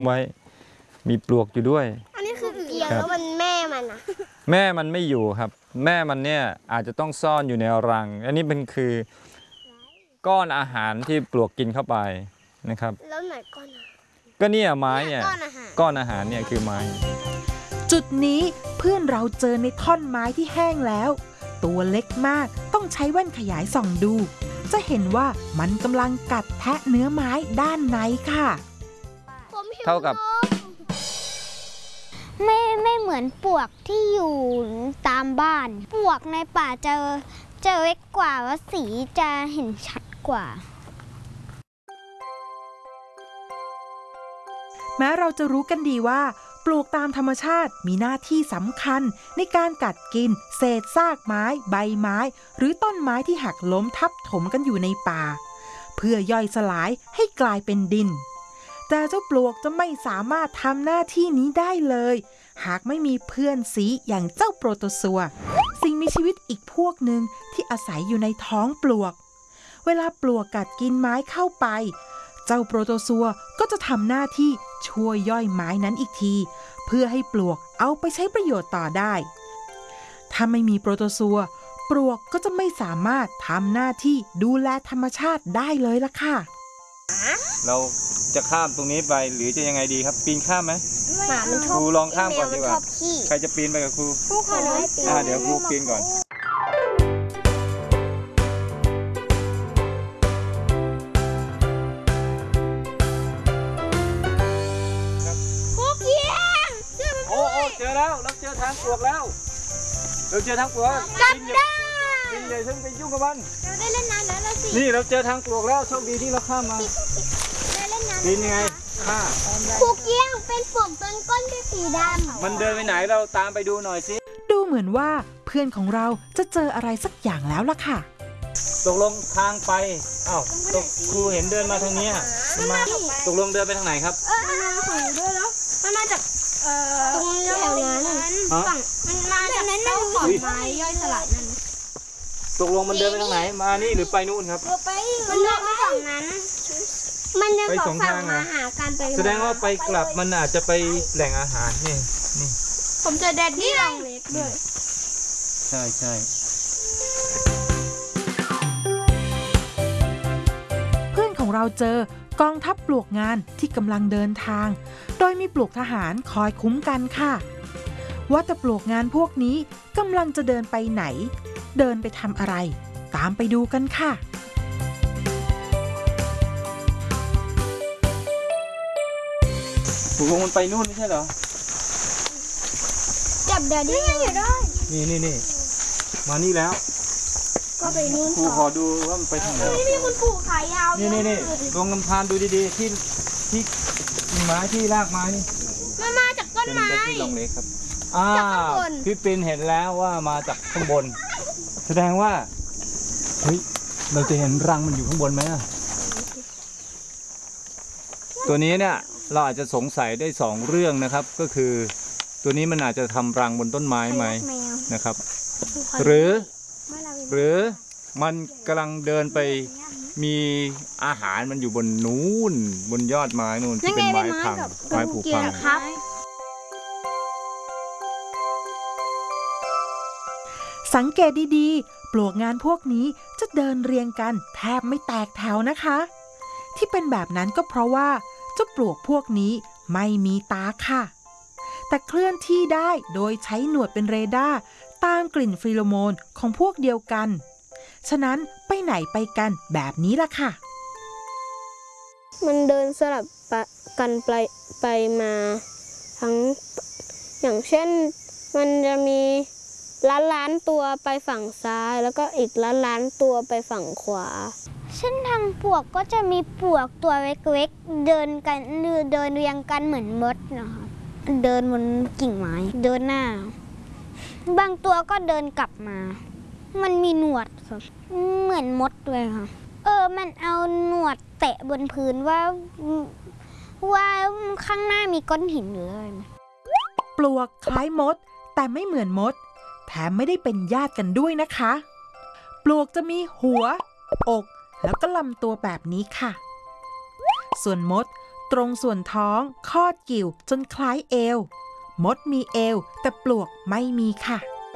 ไว้มีปลวกอยู่ด้วยอันนี้คือเกี่ยวแล้วมันแม่มันอะแม่มันไม่อยู่ครับแม่มันเนี่ยอาจจะต้องซ่อนอยู่ในรังอันนี้เป็นคือก้อนอาหารที่ปลวกกินเข้าไปนะครับแล้วไหนก้อนก็เนี่ยไม้เนี่ยก้อนอาหารเนี่ยคือไม้จุดนี้เพื่อนเราเจอในท่อนไม้ที่แห้งแล้วตัวเล็กมากต้องใช้แว่นขยายส่องดูจะเห็นว่ามันกำลังกัดแทะเนื้อไม้ด้านในค่ะเท่ากับไม่เหมือนปลวกที่อยู่ตามบ้านปลวกในป่าจะเล็กกว่าและสีจะเห็นชัดกว่าแม้เราจะรู้กันดีว่าปลวกตามธรรมชาติมีหน้าที่สำคัญในการกัดกินเศษซากไม้ใบไม้หรือต้นไม้ที่หักล้มทับถมกันอยู่ในป่าเพื่อย่อยสลายให้กลายเป็นดินแต่เจ้าปลวกจะไม่สามารถทำหน้าที่นี้ได้เลยหากไม่มีเพื่อนสีอย่างเจ้าโปรโตซัวสิ่งมีชีวิตอีกพวกหนึ่งที่อาศัยอยู่ในท้องปลวกเวลาปลวกกัดกินไม้เข้าไปเจ้าโปรโตซัวก็จะทำหน้าที่ช่วยย่อยไม้นั้นอีกทีเพื่อให้ปลวกเอาไปใช้ประโยชน์ต่อได้ถ้าไม่มีโปรโตซัวปลวกก็จะไม่สามารถทำหน้าที่ดูแลธรรมชาติได้เลยล่ะค่ะเราจะข้ามตรงนี้ไปหรือจะยังไงดีครับปีนข้ามไหมหมามันชอบครูลองข้ามก่อนดีกว่าใครจะปีนไปกับครูขอน้อยปีนเดี๋ยวครูปีนก่อนเจอแล้วเราเจอทางปลวกแล้วเราเจอทางปลวกจับได้ปีนใหญ่ซึ่งไปยุ่งกับมันเราได้เล่นน้ำแล้วเราสินี่เราเจอทางปลวกแล้วโชคดีที่เราข้ามมาได้เล่นน้ำปีนยังไงคุกเกี้ยงเป็นปลวกต้นก้นที่สีดำมันเดินไปไหนเราตามไปดูหน่อยสิดูเหมือนว่าเพื่อนของเราจะเจออะไรสักอย่างแล้วล่ะค่ะตกลงทางไปครูเห็นเดินมาทางนี้มาตกลงเดินไปทางไหนครับมันมาของด้วยแล้วมันมาจากตรงแถวนั้นฝั่งมันมาจากเจ้าของไม้ย่อยสลายนั่นตกลงมันเดินไปทางไหนมานี่หรือไปนู่นครับมันเดินไปฝั่งนั้นมันจะสองฝั่งมาหากันไปแสดงว่าไปกลับมันอาจจะไปแหล่งอาหารนี่ผมเจอแดดดี้ลองเล็กด้วยใช่เพื่อนของเราเจอกองทัพปลวกงานที่กำลังเดินทางโดยมีปลวกทหารคอยคุ้มกันค่ะว่าแต่ปลวกงานพวกนี้กำลังจะเดินไปไหนเดินไปทำอะไรตามไปดูกันค่ะปลวกมันไปนู่นไม่ใช่เหรอจับเดี๋ยวนี้อยู่ได้นี่มานี่แล้วก็ไปนู่นครูขอดูว่ามันไปทางไหนนี่คุณปู่ขายาวนี่ลองกำพานดูดีๆที่ไม้ที่รากไม้นี่มันมาจากต้นไม้ที่ลองเล็กครับพี่ปินเห็นแล้วว่ามาจากข้างบนแสดงว่าเฮ้ยเราจะเห็นรังมันอยู่ข้างบนไหมตัวนี้เนี่ยเราอาจจะสงสัยได้2เรื่องนะครับก็คือตัวนี้มันอาจจะทำรังบนต้นไม้ไหมนะครับหรือมันกำลังเดินไปมีอาหารมันอยู่บนนู้นบนยอดไม้นู่นที่เป็นไม้พังไม้ผุพังสังเกตดีๆปลวกงานพวกนี้จะเดินเรียงกันแทบไม่แตกแถวนะคะที่เป็นแบบนั้นก็เพราะว่าเจ้าปลวกพวกนี้ไม่มีตาค่ะแต่เคลื่อนที่ได้โดยใช้หนวดเป็นเรดาร์ตามกลิ่นฟีโรโมนของพวกเดียวกันฉะนั้นไปไหนไปกันแบบนี้ล่ะค่ะมันเดินสลับกันไปมาทั้งอย่างเช่นมันจะมีล้านตัวไปฝั่งซ้ายแล้วก็อีกล้านตัวไปฝั่งขวาเส้นทางปลวกก็จะมีปลวกตัวเล็กๆเดินเรียงกันเหมือนมดนะคะเดินบนกิ่งไม้เดินหน้าบางตัวก็เดินกลับมามันมีหนวดครับเหมือนมดเลยค่ะมันเอาหนวดแตะบนพื้นว่าข้างหน้ามีก้อนหินหรืออะไรปลวกคล้ายมดแต่ไม่เหมือนมดแถมไม่ได้เป็นญาติกันด้วยนะคะปลวกจะมีหัวอกแล้วก็ลำตัวแบบนี้ค่ะส่วนมดตรงส่วนท้องคอดกิ่วจนคล้ายเอวมดมีเอวแต่ปลวกไม่มีค่ะ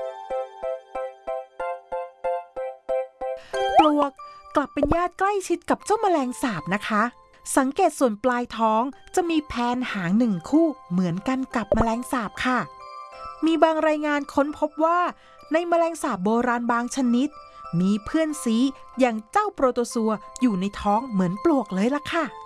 ปลวกกลับเป็นญาติใกล้ชิดกับเจ้าแมลงสาบนะคะสังเกตส่วนปลายท้องจะมีแผนหาง1 คู่เหมือนกันกับแมลงสาบค่ะมีบางรายงานค้นพบว่าในแมลงสาบโบราณบางชนิดมีเพื่อนซีอย่างเจ้าโปรโตซัวอยู่ในท้องเหมือนปลวกเลยล่ะค่ะ